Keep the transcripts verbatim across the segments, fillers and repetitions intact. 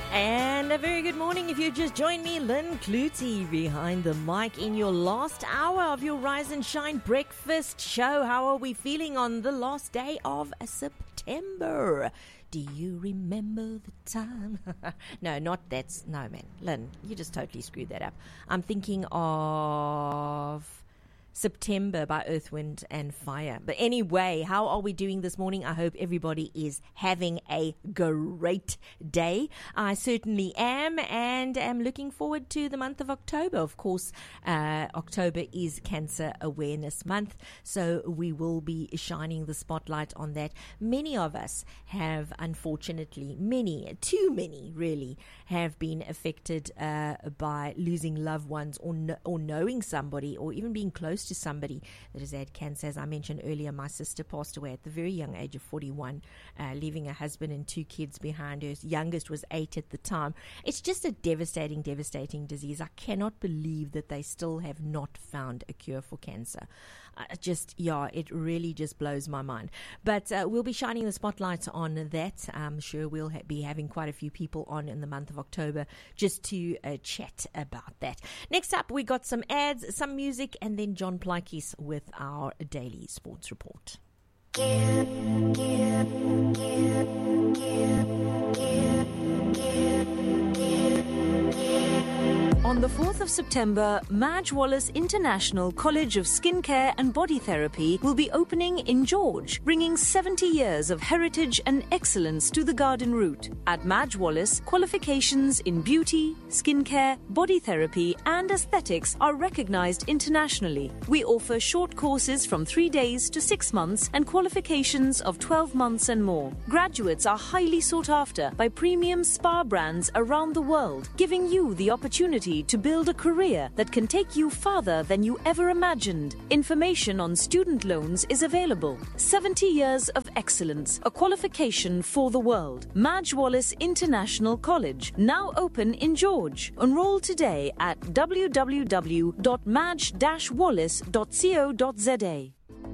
And a very good morning if you just joined me, Lynn Clutie, behind the mic in your last hour of your Rise and Shine breakfast show. How are we feeling on the last day of September? Do you remember the time? no, not that's, no man, Lynn, you just totally screwed that up. I'm thinking of September by Earth, Wind and Fire. But anyway, how are we doing this morning? I hope everybody is having a great day. I certainly am, and am looking forward to the month of October. Of course, uh, October is Cancer Awareness Month, so we will be shining the spotlight on that. Many of us have, unfortunately, many, too many really, have been affected uh, by losing loved ones or, no, or knowing somebody or even being close to somebody that has had cancer. As I mentioned earlier, my sister passed away at the very young age of forty-one, uh, leaving a husband and two kids behind. Her youngest was eight at the time. It's just a devastating, devastating disease. I cannot believe that they still have not found a cure for cancer. Uh, just, yeah, it really just blows my mind. But uh, we'll be shining the spotlight on that. I'm sure we'll ha- be having quite a few people on in the month of October just to uh, chat about that. Next up, we got some ads, some music, and then John Plykes with our daily sports report. Give, give, give, give, give, give, give, give. On the fourth of September, Madge Wallace International College of Skincare and Body Therapy will be opening in George, bringing seventy years of heritage and excellence to the garden route. At Madge Wallace, qualifications in beauty, skincare, body therapy and aesthetics are recognized internationally. We offer short courses from three days to six months and qualifications of twelve months and more. Graduates are highly sought after by premium spa brands around the world, giving you the opportunity to build a career that can take you farther than you ever imagined. Information on student loans is available. seventy years of excellence, a qualification for the world. Madge Wallace International College, now open in George. Enroll today at w w w dot madge dash wallace dot co dot z a.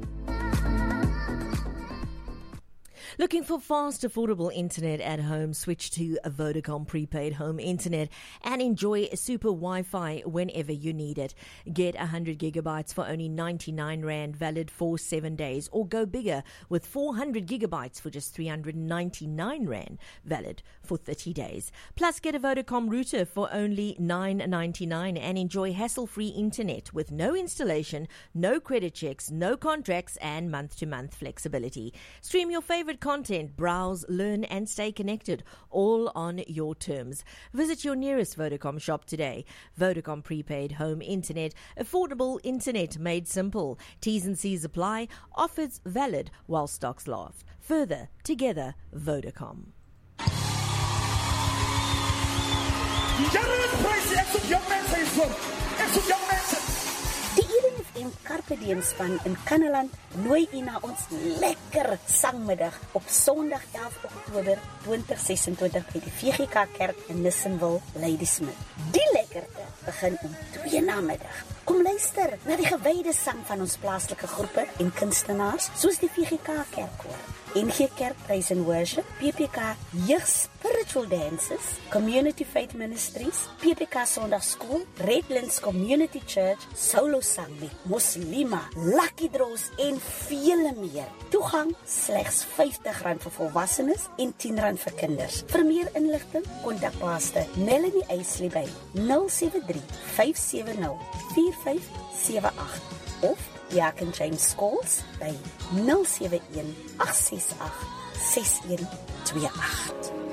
Looking for fast, affordable internet at home? Switch to a Vodacom prepaid home internet and enjoy super Wi-Fi whenever you need it. Get one hundred gigabytes for only ninety-nine rand, valid for seven days. Or go bigger with four hundred gigabytes for just three hundred ninety-nine rand, valid for thirty days. Plus, get a Vodacom router for only nine ninety-nine and enjoy hassle-free internet with no installation, no credit checks, no contracts, and month-to-month flexibility. Stream your favorite content, browse, learn and stay connected, all on your terms. Visit your nearest Vodacom shop today. Vodacom prepaid home internet, affordable internet made simple. T's and C's apply. Offers valid while stocks last. Further, together, Vodacom. En Carpe Diem span in Kannaland nooi u na ons lekker sangmiddag op Sondag elf Oktober twintig sesentwintig by die V G K Kerk in Nissenville, Ladysmith. Die lekkerte begin om twee namiddag. Kom luister na die gewyde sang van ons plaaslike groepe en kunstenaars soos die V G K Kerkkoor, N G Kerk Praise and Worship, P P K Jeug Spiritual Dances, Community Faith Ministries, P P K Sondag School, Redlands Community Church, Solo Sang met Muslima, Lucky Draws en vele meer. Toegang slegs vyftig rand vir volwassenes en tien rand vir kinders. Vir meer inligting, kontak Pastor Melanie Eisley by nul sewe drie vyf sewe nul vier vyf sewe agt of Jack and James Scholes by nul sewe een agt ses agt ses een twee agt.